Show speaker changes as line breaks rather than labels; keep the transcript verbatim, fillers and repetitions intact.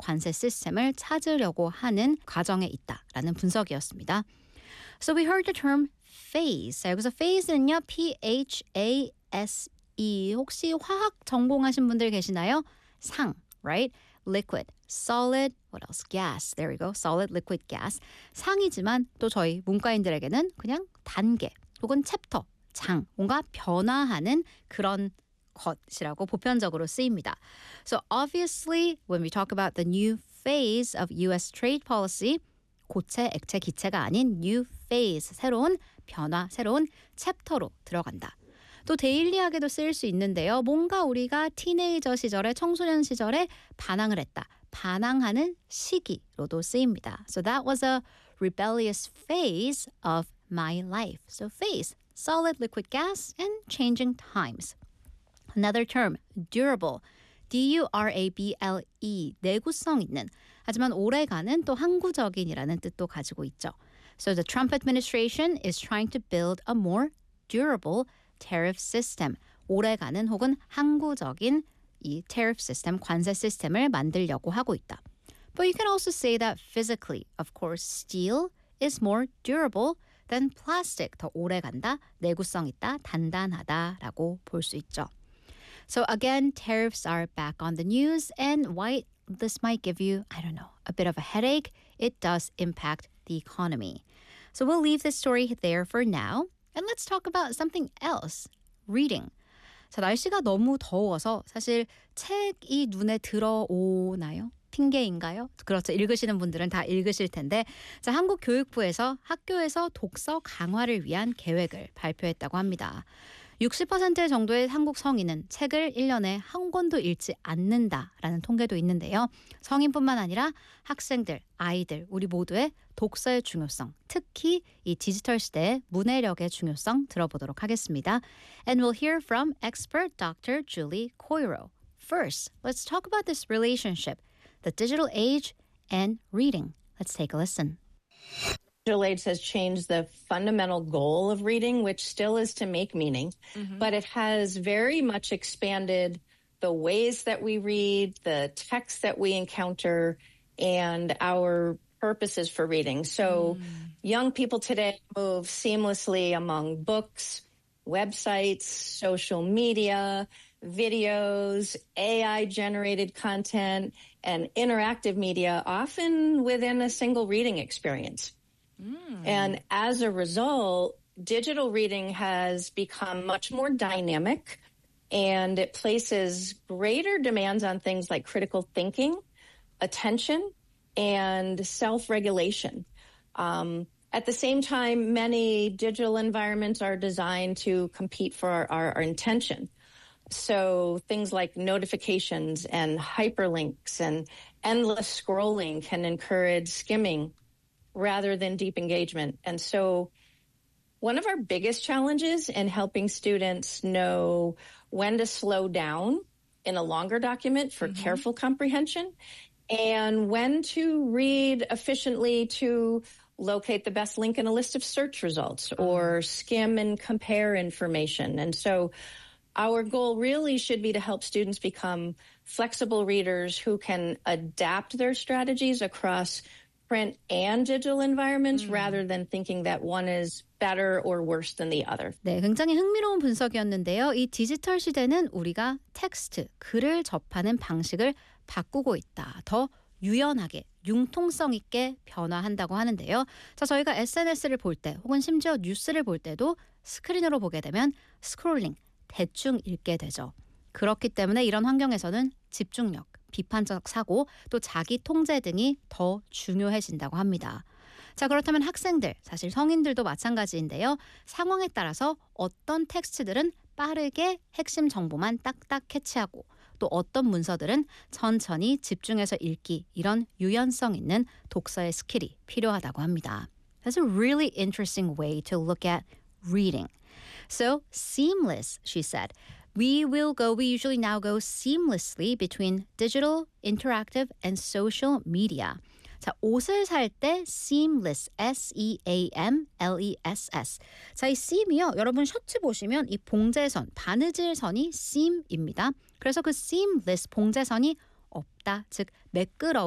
관세 시스템을 찾으려고 하는 과정에 있다라는 분석이었습니다. So we heard the term phase. 자, 여기서 phase는요, P H A S E. 혹시 화학 전공하신 분들 계시나요? 상, right? Liquid, solid, what else? Gas. There we go. Solid, liquid, gas. 상이지만 또 저희 문과인들에게는 그냥 단계 혹은 챕터, 장, 뭔가 변화하는 그런 것이라고 보편적으로 쓰입니다. So obviously, when we talk about the new phase of U S trade policy, 고체, 액체, 기체가 아닌 new phase, 새로운 변화, 새로운 챕터로 들어간다. 또 데일리하게도 쓰일 수 있는데요. 뭔가 우리가 티네이저 시절에, 청소년 시절에 반항을 했다. 반항하는 시기로도 쓰입니다. So that was a rebellious phase of my life. So phase, solid, liquid, gas, and changing times. Another term, durable. D U R A B L E, 내구성 있는. 하지만 오래가는 또 항구적인이라는 뜻도 가지고 있죠. So the Trump administration is trying to build a more durable tariff system. 오래가는 혹은 항구적인 이 tariff system, 관세 시스템을 만들려고 하고 있다. But you can also say that physically, of course, steel is more durable than plastic. 더 오래간다, 내구성 있다, 단단하다라고 볼 수 있죠. So again, tariffs are back on the news, and why this might give you, I don't know, a bit of a headache, it does impact the economy. So we'll leave this story there for now, and let's talk about something else, reading. 자, 날씨가 너무 더워서 사실 책이 눈에 들어오나요? 핑계인가요? 그렇죠. 읽으시는 분들은 다 읽으실 텐데 자, 한국 교육부에서 학교에서 독서 강화를 위한 계획을 발표했다고 합니다. 육십 퍼센트 정도의 한국 성인은 책을 일 년에 한 권도 읽지 않는다라는 통계도 있는데요. 성인뿐만 아니라 학생들, 아이들, 우리 모두의 독서의 중요성, 특히 이 디지털 시대의 문해력의 중요성 들어보도록 하겠습니다. And we'll hear from expert Doctor Julie Coiro. First, let's talk about this relationship, the digital age and reading. Let's take a listen.
Digital age has changed the fundamental goal of reading, which still is to make meaning, mm-hmm. but it has very much expanded the ways that we read, the texts that we encounter, and our purposes for reading. So mm. young people today move seamlessly among books, websites, social media, videos, A I-generated content, and interactive media, often within a single reading experience. Mm. And as a result, digital reading has become much more dynamic, and it places greater demands on things like critical thinking, attention, and self-regulation. Um, at the same time, many digital environments are designed to compete for our, our, our attention. So things like notifications and hyperlinks and endless scrolling can encourage skimming rather than deep engagement. And so one of our biggest challenges in helping students know when to slow down in a longer document for mm-hmm. careful comprehension and when to read efficiently to locate the best link in a list of search results mm-hmm. or skim and compare information. And so our goal really should be to help students become flexible readers who can adapt their strategies across print and digital environments mm. rather than thinking that one is better or worse than the other.
네, 굉장히 흥미로운 분석이었는데요. 이 디지털 시대는 우리가 텍스트, 글을 접하는 방식을 바꾸고 있다. 더 유연하게, 융통성 있게 변화한다고 하는데요. 자, 저희가 에스엔에스를 볼 때 혹은 심지어 뉴스를 볼 때도 스크린으로 보게 되면 스크롤링, 대충 읽게 되죠. 그렇기 때문에 이런 환경에서는 집중력, 비판적 사고, 또 자기 통제 등이 더 중요해진다고 합니다. 자, 그렇다면 학생들, 사실 성인들도 마찬가지인데요. 상황에 따라서 어떤 텍스트들은 빠르게 핵심 정보만 딱딱 캐치하고 또 어떤 문서들은 천천히 집중해서 읽기, 이런 유연성 있는 독서의 스킬이 필요하다고 합니다. That's a really interesting way to look at reading. So, seamless, she said. We will go, we usually now go seamlessly between digital, interactive, and social media. 자, 옷을 살 때 seamless, S E A M L E S S. 자, 이 seam이요. 여러분 셔츠 보시면 이 봉제선, 바느질 선이 seam입니다. 그래서 그 seamless 봉제선이 없다, 즉 매끄러운